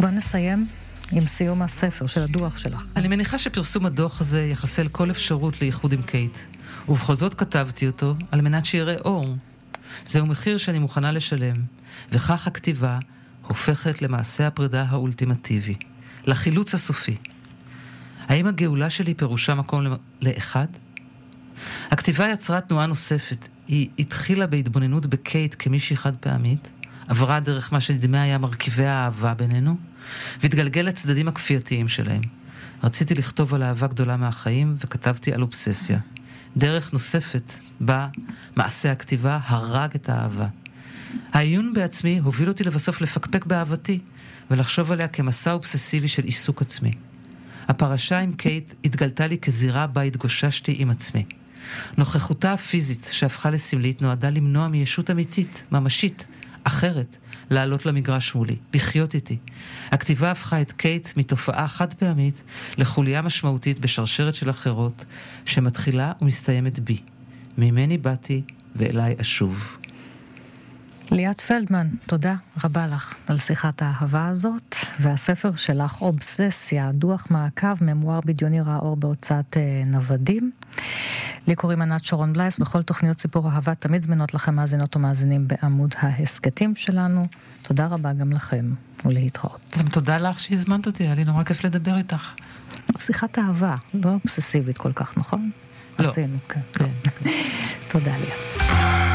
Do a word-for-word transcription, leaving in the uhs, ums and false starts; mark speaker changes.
Speaker 1: בוא נסיים עם סיום הספר של הדוח שלך.
Speaker 2: אני מניחה שפרסום הדוח הזה יחסל כל אפשרות לייחוד עם קייט, ובכל זאת כתבתי אותו על מנת שיראה אור. זהו מחיר שאני מוכנה לשלם, וכך הכתיבה הופכת למעשה הפרידה האולטימטיבי, לחילוץ הסופי. האם הגאולה שלי פירושה מקום לאחד? הכתיבה יצרה תנועה נוספת. היא התחילה בהתבוננות בקייט כמישהי חד פעמית, עברה דרך מה שנדמה היה מרכיבי האהבה בינינו, והתגלגל לצדדים הכפייתיים שלהם. רציתי לכתוב על אהבה גדולה מהחיים, וכתבתי על אובססיה. דרך נוספת בה מעשה הכתיבה הרג את האהבה. העיון בעצמי הוביל אותי לבסוף לפקפק באהבתי, ולחשוב עליה כמסע אובססיבי של עיסוק עצמי. הפרשה עם קייט התגלתה לי כזירה בה התגוששתי עם עצמי. נוכחותה הפיזית שהפכה לסמלית נועדה למנוע מישות אמיתית, ממשית, אחרת, לעלות למגרש מולי, לחיות איתי. הכתיבה הפכה את קייט מתופעה חד פעמית לחוליה משמעותית בשרשרת של אחרות שמתחילה ומסתיימת בי. ממני באתי ואליי אשוב.
Speaker 1: ליאת פלדמן, תודה רבה לך על שיחת האהבה הזאת, והספר שלך אובססיה, דוח מעקב, ממואר בדיוני ראה אור בהוצאת נוודים. לי קוראים ענת שרון בלייס, בכל תוכניות סיפור אהבה תמיד זמינות לכם מאזינות ומאזינים בעמוד ההסקטים שלנו. תודה רבה גם לכם, ולהתראות.
Speaker 2: גם תודה לך שהזמנת אותי, היה לי נורא כיף לדבר איתך.
Speaker 1: שיחת אהבה, לא אובססיבית כל כך, נכון?
Speaker 2: לא.
Speaker 1: עשינו, כן.
Speaker 2: כן.
Speaker 1: תודה ליאת.